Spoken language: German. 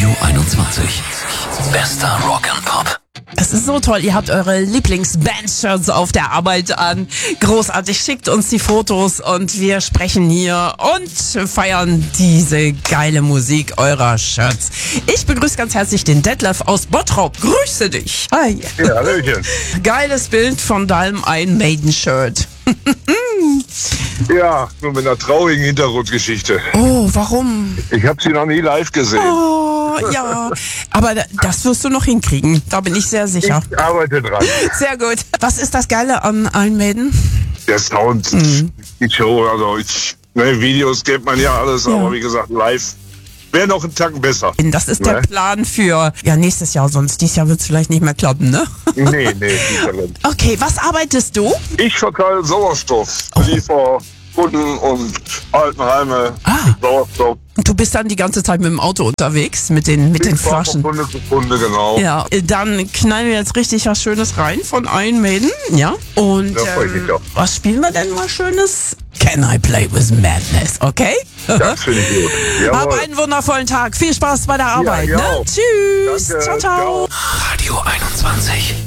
Radio 21. Bester Rock and Pop. Es ist so toll, ihr habt eure Lieblings-Band-Shirts auf der Arbeit an. Großartig, schickt uns die Fotos und wir sprechen hier und feiern diese geile Musik eurer Shirts. Ich begrüße ganz herzlich den Detlef aus Bottrop. Grüße dich. Hi. Ja, Hallöchen. Geiles Bild von deinem Iron Maiden-Shirt. Ja, nur mit einer traurigen Hintergrundgeschichte. Oh, warum? Ich habe sie noch nie live gesehen. Oh, ja. Aber das wirst du noch hinkriegen. Da bin ich sehr sicher. Ich arbeite dran. Sehr gut. Was ist das Geile an Iron Maiden? Der Sound, die Show, also Videos kennt man ja alles, Ja. aber wie gesagt, live wäre noch einen Tacken besser. Das ist der Ne? Plan für nächstes Jahr, sonst dieses Jahr wird es vielleicht nicht mehr klappen, ne? Nee, nicht darin. Okay, was arbeitest du? Ich verteile Sauerstoff. Liefer Kunden und Altenheime. Sauerstoff. Und du bist dann die ganze Zeit mit dem Auto unterwegs, mit den Ich fahr Flaschen. von Kunde zu Kunde, genau. Ja, dann knallen wir jetzt richtig was Schönes rein von Iron Maiden, ja? Und Da freu ich mich drauf. was spielen wir denn mal Schönes? Can I Play With Madness, okay? Das finde ich gut. Hab Jawohl. einen wundervollen Tag. Viel Spaß bei der Arbeit, ihr ne? auch. Tschüss. Danke, Ciao, ciao. ciao. Radio 21.